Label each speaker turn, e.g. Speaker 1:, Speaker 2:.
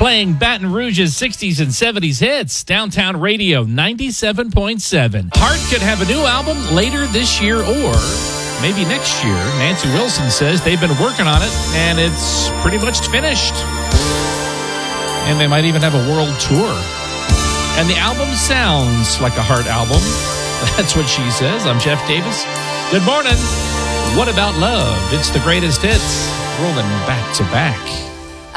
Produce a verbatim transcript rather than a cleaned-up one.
Speaker 1: Playing Baton Rouge's sixties and seventies hits. Downtown Radio ninety-seven point seven. Heart could have a new album later this year or maybe next year. Nancy Wilson says they've been working on it and it's pretty much finished. And they might even have a world tour. And the album sounds like a Heart album. That's what she says. I'm Jeff Davis. Good morning. What about love? It's the greatest hits. Rolling back to back.